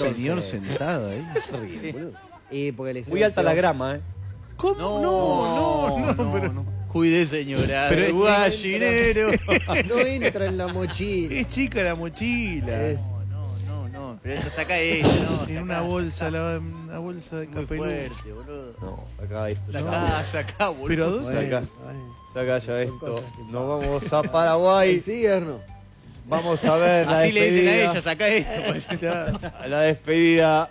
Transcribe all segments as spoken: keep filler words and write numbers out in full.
Entonces, señor sentado ahí. Se ríe, Sí. boludo. y porque le Muy alta la grama, ¿eh? ¿Cómo? No, No, no, no, pero... no. Cuide, señora. Pero es gallinero. No entra en la mochila. Es chica la mochila. Es- No, no, no, no. Pero esto saca esto, no. En sacá, una bolsa, sacá. la, una bolsa de Muy capelú. fuerte, boludo. No, acá esto. Sacá, sacá, boludo. Pero ¿a dónde? Bueno, Saca. bueno. Saca ya Son esto. cosas que Nos vamos a Paraguay. Sí, Erno. Vamos a ver la Así le dicen a despedida. ella, sacá esto. Pues. La despedida.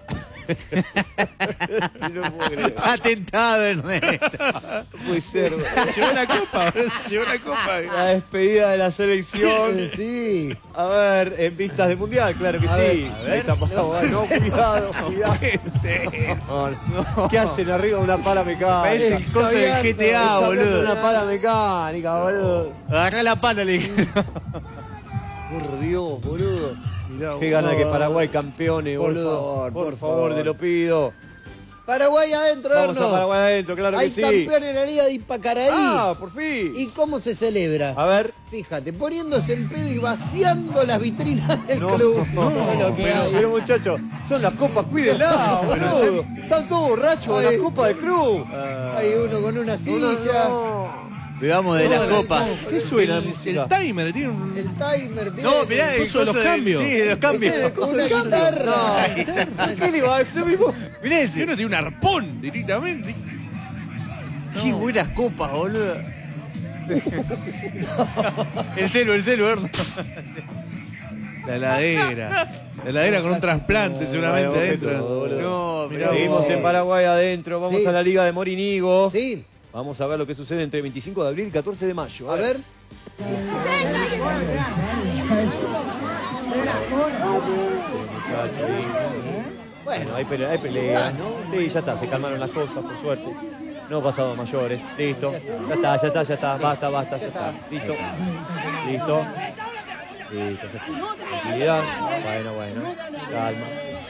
No puedo creer. Está tentado, Ernesto. No puede ser. Llevó la copa, boludo, llevó la copa. La despedida de la selección. Sí. A ver, en vistas de mundial, claro que A sí. ver, a ver. Ahí está Paraguay. No, cuidado, cuidado. No, no. ¿Qué hacen arriba de una pala mecánica? Parece el coso del G T A, Está hablando de boludo. una pala mecánica, boludo. Agarrá la pala, le dije. Por Dios, boludo. Mirá, Qué gana No. que Paraguay campeone, Por boludo. favor, por por favor, favor. te lo pido. Paraguay adentro, Vamos Erno. a Paraguay adentro, claro Hay que sí. campeón en la Liga de Ipacaraí. Ah, por fin. ¿Y cómo se celebra? A ver. Fíjate, poniéndose en pedo y vaciando las vitrinas del No, club. no, Todo lo que pero, hay. pero muchachos, son las copas, cuídenla, boludo. Están todos borrachos de Ay. las copas del club. Hay uno con una silla. No, Vivamos de las copas. ¿Qué suena El, música? el timer tiene un... El timer. No, tiene mirá, el coso de los coso cambios. Sí, de los cambios. ¿Qué? ¿Coso Una de cambio? guitarra. No, ¿qué le va a decir? Mirá Y ese. uno tiene un arpón directamente. Qué buenas copas, boludo. El celu, el celu, Erno. La heladera. La heladera con un trasplante seguramente Vaya, adentro. objeto, boludo. No, Mirá pero Seguimos vos. en Paraguay adentro, vamos Sí. a la Liga de Morinigo. Sí, Vamos a ver lo que sucede entre veinticinco de abril y catorce de mayo. a ver. Bueno, Bueno, hay pelea, hay pelea. Ya está, ¿no? Sí, ya está, se calmaron las cosas, por suerte. No ha pasado a mayores. Listo. Ya está, ya está, ya está. Basta, basta, ya está. Listo. Listo. Listo, ya está. Tranquilidad. Bueno, bueno. Calma.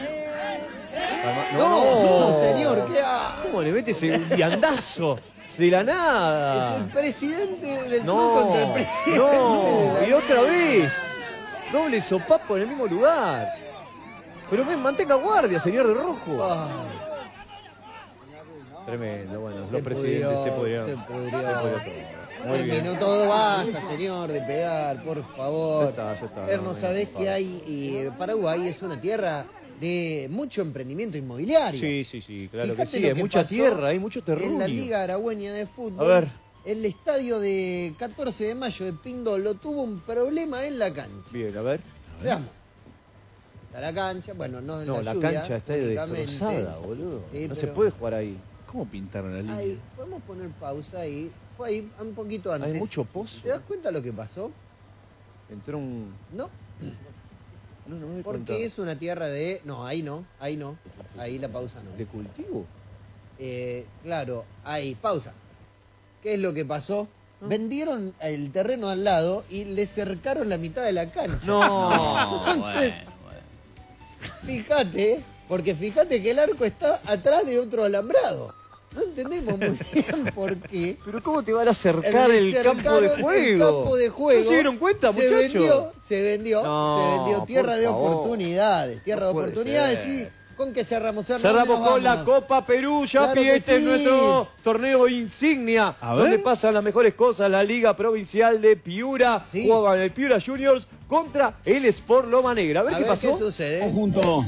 Calma. no, no, señor, ¿qué ha? ¿Cómo le metes un viandazo? De la Es nada. el presidente del club No, contra el presidente no, de la... y otra vez. Doble sopapo en el mismo lugar. Pero ven, mantenga guardia, señor de rojo. Ay, Tremendo, bueno, se los presidentes pudrió, se podrían. se pudrió. todo. Muy bien. Terminó todo, basta, señor, de pegar, por favor. Ya está, ya está, Erno, no, ¿sabés no, que no. hay? Y Paraguay es una tierra de mucho emprendimiento inmobiliario. Sí, sí, sí, claro Fíjate que sí. lo Hay que mucha pasó tierra, hay mucho terruño. En la Liga Aragüeña de Fútbol, A ver. el estadio de catorce de mayo de Pindolo tuvo un problema en la cancha. Bien, a ver. Veamos. Está la cancha, bueno, no en No, la la lluvia, cancha está únicamente. destrozada, boludo. Sí, no se pero- puede jugar ahí. ¿Cómo pintaron la línea? Ahí, podemos poner pausa ahí, fue ahí un poquito antes. Hay mucho pozo. ¿Te das cuenta lo que pasó? Entró un. No, No, no me doy cuenta. porque es una tierra de... No, ahí no, ahí no, ahí la pausa no. ¿De cultivo? Eh, claro, ahí, pausa. ¿Qué es lo que pasó? Ah. Vendieron el terreno al lado y le cercaron la mitad de la cancha. No, Entonces, bueno, bueno. fíjate, porque fíjate que el arco está atrás de otro alambrado. No entendemos muy bien por qué. ¿Pero cómo te van a acercar Le el campo de cercaron juego? El campo de juego. ¿No se dieron cuenta, se muchachos? vendió, se vendió, No, se vendió tierra por de favor. oportunidades, tierra No de puede oportunidades. ser. ¿Y con qué cerramos? Cerramos, Cerramos ¿dónde nos con la vamos? Copa Perú, ya Claro que este es sí. nuestro torneo insignia, A donde ver. pasan las mejores cosas, la Liga Provincial de Piura, Sí. jugaban el Piura Juniors contra el Sport Loma Negra. A ver A qué ver pasó. qué sucede. Conjunto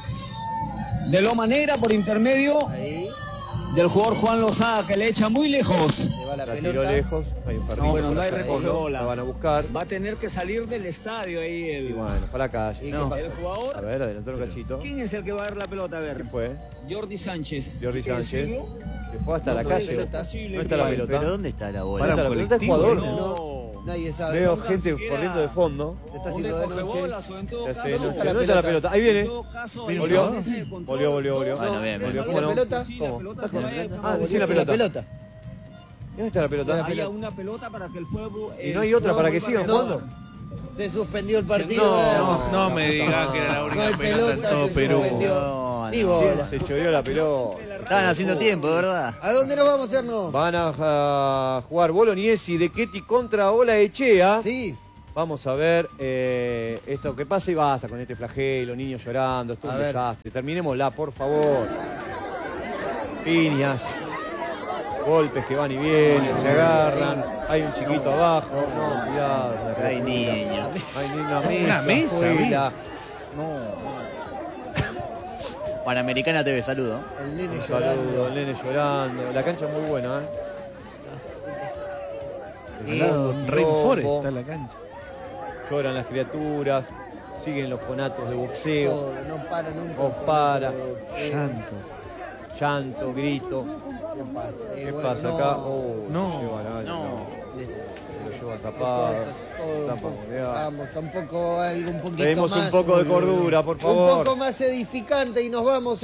de Loma Negra por intermedio Ahí, del jugador Juan Lozada, que le echa muy lejos. se va la, La tiró pelota. lejos, hay un perrito No, bueno, por no hay acá, recoge ¿no? bola. La van a buscar. Va a tener que salir del estadio ahí Y el, bueno, para la calle. ¿Y No. qué el pasó? A jugador. ver, adelantó un cachito. ¿Quién es el que va a dar la pelota? A ver. ¿Quién fue? Jordi Sánchez. Jordi ¿Quiere Sánchez. decirlo? Que fue hasta la No, calle. no está. No está la pelota. Pero ¿dónde está la bola? Para ¿Dónde un está la pelota? colectivo, Es jugador. No. Nadie sabe. Veo Ni gente siquiera- corriendo de fondo. Se está O haciendo de de noche. cogebolas, o en todo Ya caso. sé, no está sé, la ¿dónde está la pelota? pelota? Ahí viene. En todo caso, Vino, en volvió. la mesa de control, Volvió, volvió, volvió. dos, Bueno, bien, bien. Volvió, ¿Y ¿cómo la no? pelota? Sí, ¿Cómo? la pelota ¿Está se con va la a- pelota? para Ah, volver sí, la a Sí, la pelota. pelota. ¿Dónde está la pelota? Había una pelota para que el fútbol. ¿Y no hay otra para que sigan No. jugando? Se suspendió el partido. No, no me digas que era la No única hay pelota en pelota, todo se Perú. suspendió. No, Ni no. bola. Se choreó la pelota. Estaban haciendo tiempo, de verdad. ¿A dónde nos vamos, Erno? Van a, a jugar Bolognesi de Ketty contra Ola Echea. Sí, Vamos a ver eh, esto que pasa y basta con este flagelo, niños llorando, esto es A un ver. desastre. Terminémosla, por favor. Piñas, golpes que van y vienen, se agarran, hay un chiquito abajo, no, cuidado. la Hay criatura. niños. Hay ni una mesa, Una mesa, afuera. Panamericana T V, saludo. El nene Un llorando. saludo, el nene llorando. La cancha es muy buena, ¿eh? Al lado de un Rainforest Lobo. está la cancha. Lloran las criaturas, siguen los conatos de boxeo, Todo, no para nunca. No para. Eh, Llanto. llanto, grito. ¿Qué pasa? Eh, ¿Qué bueno, pasa no, acá? Oh, No. se lleva la- No. de- de- Lo lleva de tapado, cosas, todo un tapa poco- mundial. Vamos, a un poco, algo un poquito Pedimos más. un poco de cordura, por favor. Un poco más edificante y nos vamos.